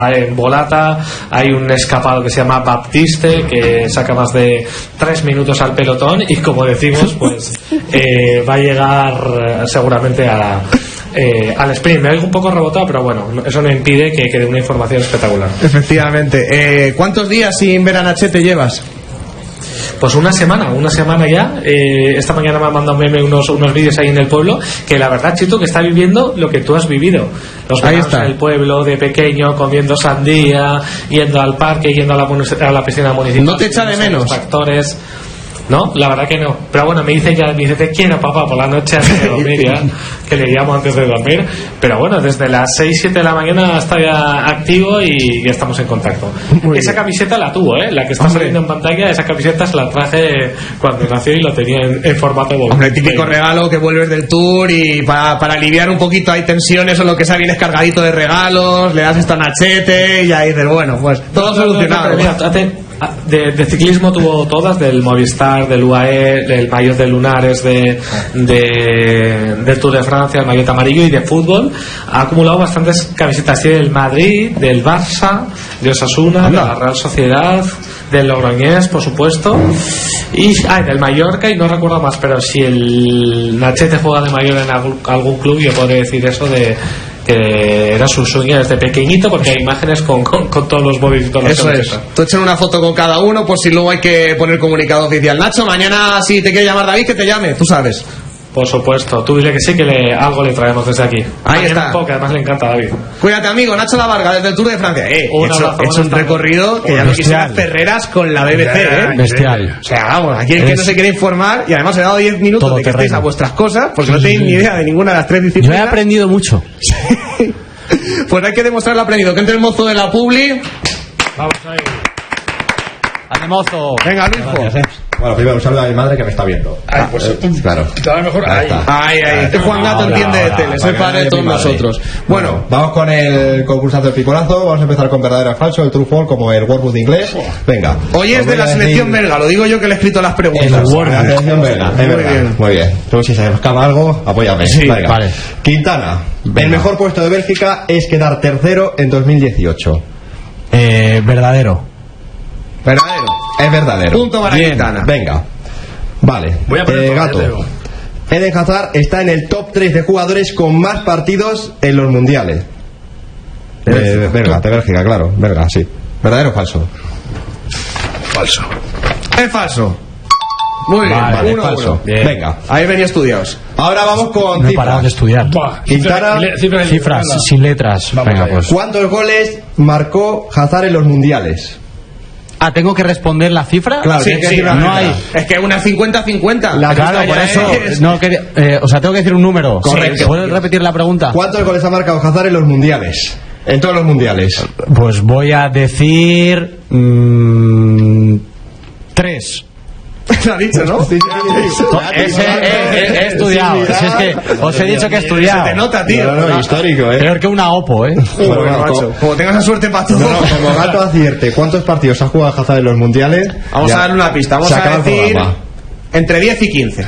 En Volata hay un escapado que se llama Baptiste, que saca más de 3 minutos al pelotón y, como decimos, pues va a llegar seguramente al sprint. Me oigo un poco rebotado, pero bueno, eso no impide que dé una información espectacular. Efectivamente. ¿Cuántos días sin ver a Nachete llevas? Pues una semana ya. Esta mañana me han mandado unos vídeos ahí en el pueblo, que la verdad, Chito, que está viviendo lo que tú has vivido. Los veranos en el pueblo, de pequeño, comiendo sandía, yendo al parque, yendo a la piscina municipal. ¿No te echa de menos? Factores. No, la verdad que no. Pero bueno, me dice, te quiero, papá, por la noche antes de dormir, ya, que le llamo antes de dormir. Pero bueno, desde las 6-7 de la mañana está ya activo y ya estamos en contacto. Esa camiseta la tuvo, la que está saliendo en pantalla. Esa camiseta se la traje cuando nació y la tenía en formato de... Hombre, típico regalo que vuelves del tour y para aliviar un poquito hay tensiones o lo que sea, vienes cargadito de regalos, le das esta Nachete y ya dices, bueno, pues todo solucionado. De ciclismo tuvo todas, del Movistar, del UAE, del maillot de Lunares, del Tour de Francia, el maillot amarillo, y de fútbol ha acumulado bastantes camisetas del Madrid, del Barça, de Osasuna, de la Real Sociedad, del Logroñés, por supuesto, y del Mallorca, y no recuerdo más, pero si el Nachete juega de mayor en algún club, yo podría decir eso de que era su sueño desde pequeñito, porque hay imágenes con todos los móviles y todas las camisetas. Tú echas una foto con cada uno, por si luego hay que poner comunicado oficial. Nacho, mañana si te quiere llamar David, que te llame, tú sabes. Por supuesto, tú dile que sí, que algo le traemos desde aquí. Ahí está. Que además le encanta a David. Cuídate, amigo. Nacho Lavarga, desde el Tour de Francia. He hecho un recorrido que ya no quisiera Ferreras con la BBC, Bestial. O sea, vamos, aquí el que no se quiere informar, y además he dado 10 minutos de que estéis a vuestras cosas, porque no tenéis ni idea de ninguna de las 3 disciplinas. Yo he aprendido mucho. Pues hay que demostrar lo aprendido. Que entre el mozo de la publi. Vamos ahí. ¡Ande, mozo! Venga, Luisjo. Bueno, primero un saludo a mi madre que me está viendo. Claro. Mejor ahí. Este Juan Gato entiende de tele, soy padre de todos nosotros. Bueno, vamos con el concursante del picolazo. Vamos a empezar con verdadero o falso, el true false, como el Wordwood inglés. Venga. Hoy es de la selección belga, lo digo yo que le he escrito las preguntas. La selección belga, es verdad. Muy bien. Luego si se me escapa algo, apóyame. Sí, venga. Vale. Quintana. El mejor puesto de Bélgica es quedar tercero en 2018. Verdadero. Verdadero. Es verdadero. Punto para Quintana. Venga. Vale. Voy a poner Gato. Eden Hazard está en el top 3 de jugadores con más partidos en los mundiales. De Bélgica, claro. Belga, sí. ¿Verdadero o falso? Falso. Es falso. Muy bien, vale, 1-1. falso. Bien. Venga. Ahí venía estudiados. Ahora vamos con No he parado de estudiar. Quintana. Cifras, sin letras. Venga, pues. ¿Cuántos goles marcó Hazard en los mundiales? ¿Tengo que responder la cifra? Claro, Sí, no hay. Es que una 50-50. Claro, por eso. No, o sea, tengo que decir un número. Correcto. ¿Puedes repetir la pregunta? ¿Cuántos goles ha marcado Hazard en los mundiales? En todos los mundiales. Pues voy a decir 3. Lo ha dicho, ¿no? He estudiado. Si es que os he dicho que he estudiado. Se te nota, tío. No, histórico, Peor que una OPO, Bueno, macho. Como tengas la suerte para todo. Como Gato acierte, ¿cuántos partidos ha jugado Hazard en los mundiales? Vamos a darle una pista. Vamos a decir entre 10 y 15.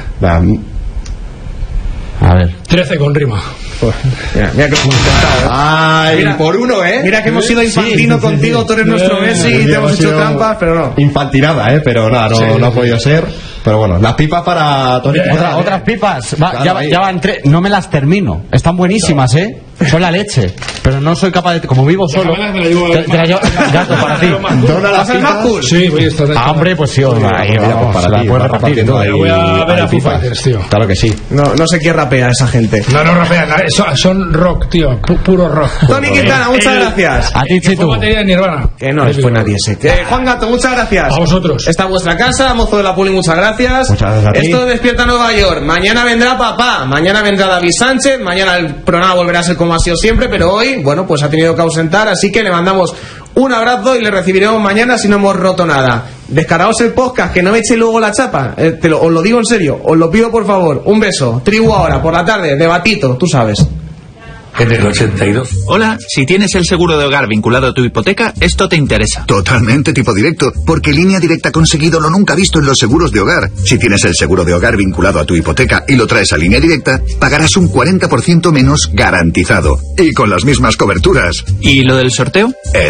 A ver. 13 con rima. Mira que hemos intentado. Ay, Mira, por uno, Mira que hemos sido infantino contigo, tú eres nuestro Messi y te hemos hecho trampas, pero no. Infantinada, pero nada, no ha podido ser. Pero bueno, las pipas para Tony. Otras pipas. Claro, Ya van 3. No me las termino. Están buenísimas, Son la leche. Pero no soy capaz de. Como vivo solo. Te la llevo. Gato, para ti. ¿Dona las pipas? Sí, voy a estar. Hombre, pues sí. Para la ti, puedes repartir. Voy a ver a Foo Fighters, tío. Claro que sí. No sé quién rapea esa gente. No rapean, son rock, tío. Puro rock. Tony Quintana, muchas gracias. A ti, Chitu. Fue materia de Nirvana. Que no después nadie se. Juan Gato, muchas gracias. A vosotros. Esta es vuestra casa, mozo de la Puli, muchas gracias. Muchas gracias a ti. Esto despierta Nueva York. Mañana vendrá papá, mañana vendrá David Sánchez, mañana el programa volverá a ser como ha sido siempre, pero hoy, bueno, pues ha tenido que ausentar, así que le mandamos un abrazo y le recibiremos mañana si no hemos roto nada. Descaraos el podcast, que no me echéis luego la chapa. Os lo digo en serio, os lo pido por favor. Un beso. Tribu ahora, por la tarde, debatito, tú sabes. En el 82. Hola, si tienes el seguro de hogar vinculado a tu hipoteca, esto te interesa. Totalmente tipo directo, porque Línea Directa ha conseguido lo nunca visto en los seguros de hogar. Si tienes el seguro de hogar vinculado a tu hipoteca y lo traes a Línea Directa, pagarás un 40% menos garantizado. Y con las mismas coberturas. ¿Y lo del sorteo? Es